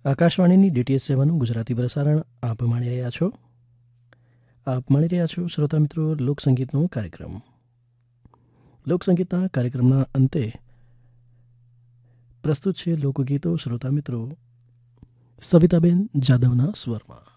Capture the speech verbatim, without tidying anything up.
આકાશવાણીની ડીટીએચ સેવાનું ગુજરાતી પ્રસારણ આપ માણી રહ્યા છો આપ માણી રહ્યા છો શ્રોતા મિત્રો લોકસંગીતનો કાર્યક્રમ લોકસંગીતના કાર્યક્રમના અંતે પ્રસ્તુત છે લોકગીતો શ્રોતા મિત્રો સવિતાબેન જાદવના સ્વરમાં.